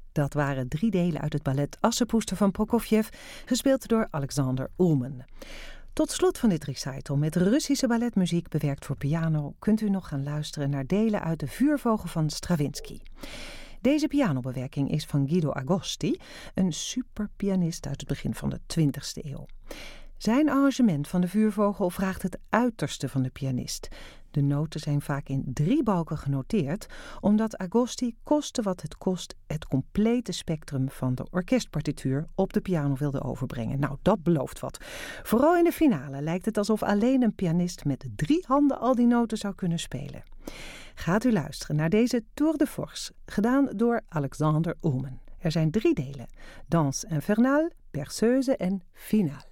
Dat waren 3 delen uit het ballet Assepoester van Prokofjev, gespeeld door Alexander Ullman. Tot slot van dit recital met Russische balletmuziek bewerkt voor piano kunt u nog gaan luisteren naar delen uit De Vuurvogel van Stravinsky. Deze pianobewerking is van Guido Agosti, een superpianist uit het begin van de 20e eeuw. Zijn arrangement van De Vuurvogel vraagt het uiterste van de pianist. De noten zijn vaak in 3 balken genoteerd, omdat Agosti koste wat het kost het complete spectrum van de orkestpartituur op de piano wilde overbrengen. Nou, dat belooft wat. Vooral in de finale lijkt het alsof alleen een pianist met 3 handen al die noten zou kunnen spelen. Gaat u luisteren naar deze Tour de Force, gedaan door Alexander Ullman. Er zijn 3 delen: Danse infernale, Berceuse en Finale.